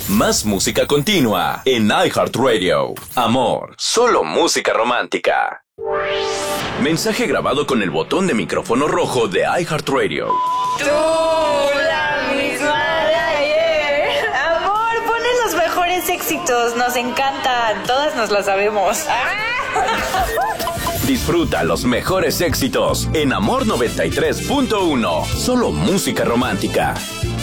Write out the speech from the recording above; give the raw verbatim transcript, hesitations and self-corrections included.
Más música continua en iHeartRadio. Amor, solo música romántica. Mensaje grabado con el botón de micrófono rojo de iHeartRadio. Tú, la misma de ayer. Amor, ponen los mejores éxitos. Nos encantan. Todas nos las sabemos. Disfruta los mejores éxitos en Amor noventa y tres punto uno. Solo música romántica.